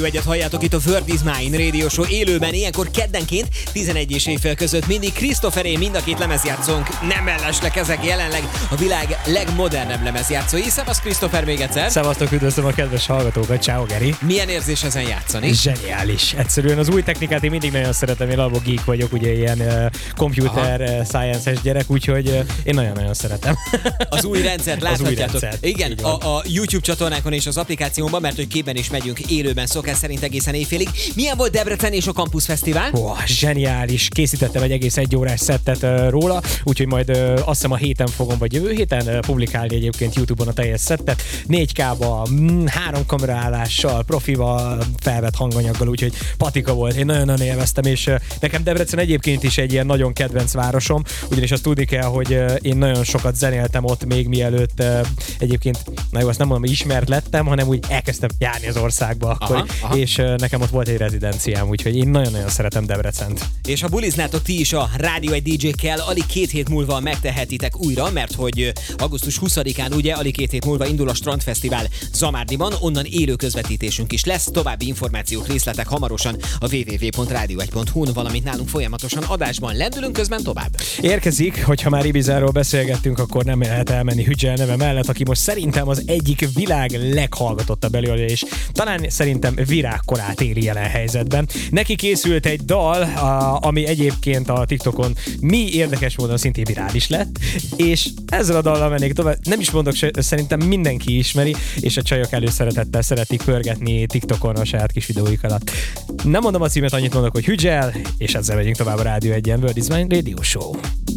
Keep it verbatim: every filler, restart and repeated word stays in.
Egyet halljátok itt a Word is Mine Radio Show élőben, ilyenkor keddenként tizenegy és éjfél között mindig Christopheré, mind a két lemezjátszónk nem mellesleg, ezek jelenleg a világ legmodernebb lemezjátszói. Szevasz Christopher még egyszer! Szevasztok, üdvözlöm a kedves hallgatókat, ciao Geri! Milyen érzés ezen játszani? Zseniális! Egyszerűen az új technikát én mindig nagyon szeretem, én alapból geek vagyok, ugye ilyen uh, computer uh, science-es gyerek, úgyhogy uh, én nagyon-nagyon szeretem. Az új rendszert láthatjátok. Az új rendszert. Igen, a, a YouTube csatornákon és az applikációban, mert hogy képben is megyünk élőben szokás szerint egészen éjfélig. Milyen volt Debrecen és a Campus Fesztivál? Oh, zseniális! Készítettem egy egész egy órás szettet uh, róla, úgyhogy majd uh, azt hiszem a héten fogom, vagy jövő héten uh, publikálni egyébként YouTube-on a teljes szettet. négy ká-ba, mm, három kameraállással, profival, felvett hanganyaggal, úgyhogy patika volt. Én nagyon-nagyon élveztem, és uh, nekem Debrecen egyébként is egy ilyen nagyon kedvenc városom, ugyanis azt tudni kell, hogy uh, én nagyon sokat zenéltem ott még mielőtt uh, egyébként, na jó, azt nem mondom, hogy ismert lettem, hanem úgy elkezdtem járni az országba akkor, aha, aha. és uh, nekem ott volt egy rezidenciám, úgyhogy én nagyon-nagyon szeretem Debrecent. És ha buliznátok ti is a Rádió egy dé dzsé-kkel, alig két hét múlva megtehetitek újra, mert hogy augusztus huszadikán ugye alig két hét múlva indul a Strandfesztivál Zamárdiban, onnan élő közvetítésünk is lesz, további információk, részletek hamarosan a double-u double-u double-u pont rádió egy pont hu-n, valamint nálunk folyamatosan adásban lendülünk, közben tovább. Érkezik, hogyha már Ibizáról beszélgettünk, akkor nem lehet elmenni Hügyel neve mellett, aki most szerintem az egyik világ leghallgatottabb előadója, és talán szerintem virágkorát éli jelen helyzetben. Neki készült egy dal, a, ami egyébként a TikTokon mi érdekes módon szintén virális lett, és ezzel a dallal mennék tovább. Nem is mondok, szerintem mindenki ismeri, és a csajok előszeretettel szeretik pörgetni TikTokon a saját kis videóik alatt. Nem mondom a címet, annyit mondok, hogy Hügyel, és ezzel megyünk tovább a Rádió egyen, Word is Mine Radio Show.